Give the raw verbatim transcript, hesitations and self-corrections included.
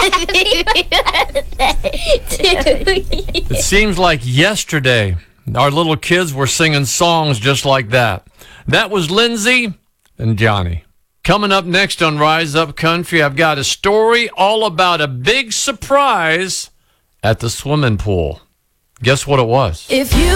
It seems like yesterday our little kids were singing songs just like that. That was Lindsay and Johnny. Coming up next on Rise Up Country, I've got a story all about a big surprise at the swimming pool. Guess what it was? If you